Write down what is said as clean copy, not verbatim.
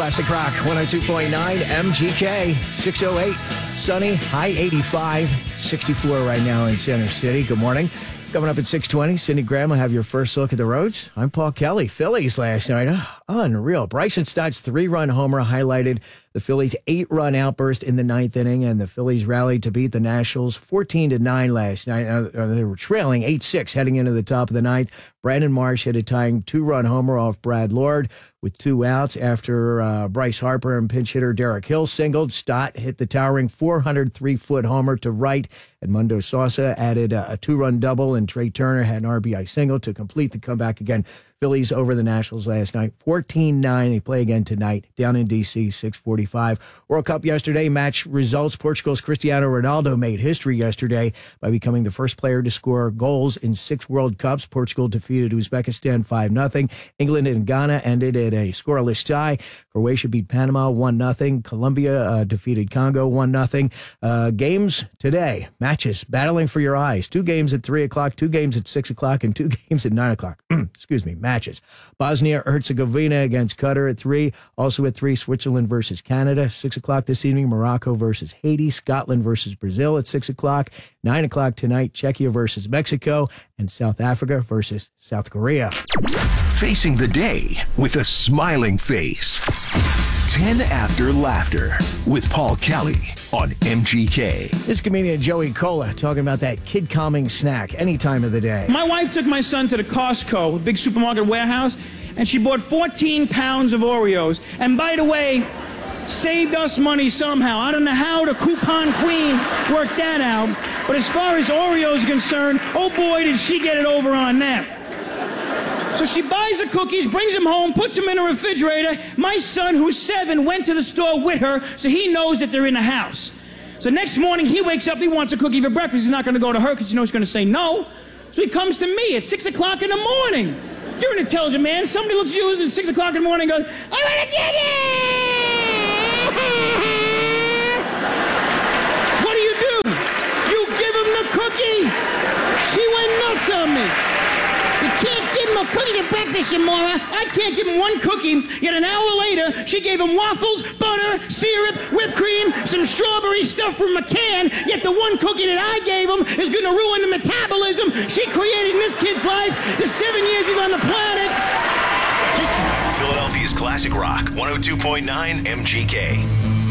Classic Rock 102.9 MGK 608. Sunny, high 85, 64 right now in Center City. Good morning. Coming up at 6:20, Cindy Graham will have your first look at the roads. I'm Paul Kelly. Phillies last night. Unreal. Bryson Stott's 3-run homer highlighted the Phillies' 8-run outburst in the ninth inning, and the Phillies rallied to beat the Nationals 14-9 last night. They were trailing 8-6 heading into the top of the ninth. Brandon Marsh hit a tying 2-run homer off Brad Lord with 2 outs after Bryce Harper and pinch hitter Derek Hill singled. Stott hit the towering 403-foot homer to right. Edmundo Sosa added a 2-run double, and Trey Turner had an RBI single to complete the comeback again. Phillies over the Nationals last night, 14-9. They play again tonight down in D.C., 6:45. World Cup yesterday, match results. Portugal's Cristiano Ronaldo made history yesterday by becoming the first player to score goals in 6 World Cups. Portugal defeated Uzbekistan 5-0. England and Ghana ended at a scoreless tie. Croatia beat Panama 1-0. Colombia defeated Congo 1-0. Games today, matches battling for your eyes. 2 games at 3 o'clock, 2 games at 6 o'clock, and 2 games at 9 o'clock. Excuse me, matches. Bosnia-Herzegovina against Qatar at 3. Also at 3, Switzerland versus Canada. 6 o'clock this evening, Morocco versus Haiti. Scotland versus Brazil at 6 o'clock. 9 o'clock tonight, Czechia versus Mexico. And South Africa versus South Korea. Facing the day with a smiling face. 10 After Laughter with Paul Kelly on MGK. This comedian Joey Cola talking about that kid calming snack any time of the day. My wife took my son to the Costco, a big supermarket warehouse, and she bought 14 pounds of Oreos. And by the way, saved us money somehow. I don't know how the coupon queen worked that out, but as far as Oreos are concerned, oh boy, did she get it over on that. So she buys the cookies, brings them home, puts them in the refrigerator. My son, who's 7, went to the store with her, so he knows that they're in the house. So next morning, he wakes up, he wants a cookie for breakfast. He's not going to go to her because he knows he's going to say no. So he comes to me at 6 o'clock in the morning. You're an intelligent man. Somebody looks at you at 6 o'clock in the morning and goes, I want a cookie! What do? You give him the cookie. She went nuts on me. You can't give him a cookie to breakfast, you moron. I can't give him one cookie. Yet an hour later, she gave him waffles, butter, syrup, whipped cream, some strawberry stuff from a can. Yet the one cookie that I gave him is going to ruin the metabolism she created in this kid's life the 7 years he's on the planet. Philadelphia's Classic Rock 102.9 MGK.